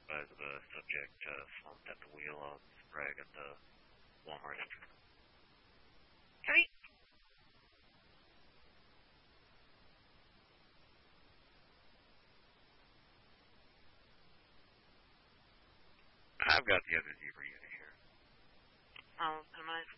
advise of a subject slumped at the wheel of Sprague at the Walmart entrance. Copy. I've got the other Zebra unit here. I'll put him on.